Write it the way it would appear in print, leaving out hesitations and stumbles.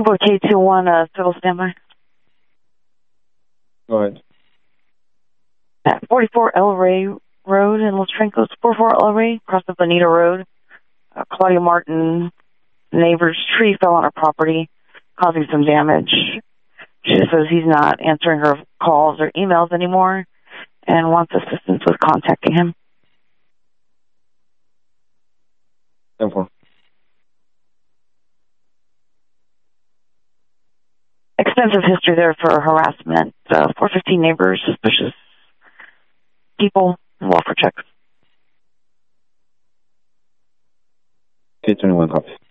Cuba K21, civil standby. Go ahead. At 44 El Rey Road in Los Trancos, 44 El Rey, across the Bonita Road. Claudia Martin, neighbor's tree fell on her property, causing some damage. She says he's not answering her calls or emails anymore and wants assistance with contacting him. 10-4. Extensive history there for harassment. 415 neighbors, suspicious people, and welfare checks. K21 copies.